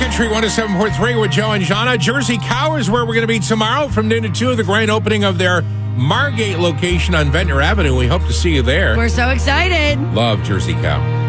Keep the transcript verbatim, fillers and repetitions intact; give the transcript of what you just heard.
Country one oh seven point three with Joe and Jana. Jersey Cow is where we're going to be tomorrow from noon to two, the grand opening of their Margate location on Ventnor Avenue. We hope to see you there. We're so excited. Love Jersey Cow.